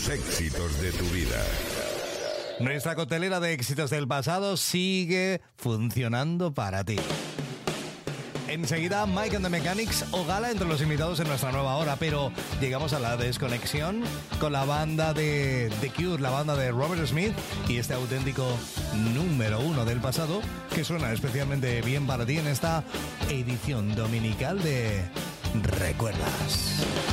Los éxitos de tu vida. Nuestra coctelera de éxitos del pasado sigue funcionando para ti. Enseguida, Mike and the Mechanics o Gala entre los invitados en nuestra nueva hora, pero llegamos a la desconexión con la banda de The Cure, la banda de Robert Smith y este auténtico número 1 del pasado que suena especialmente bien para ti en esta edición dominical de Recuerdas.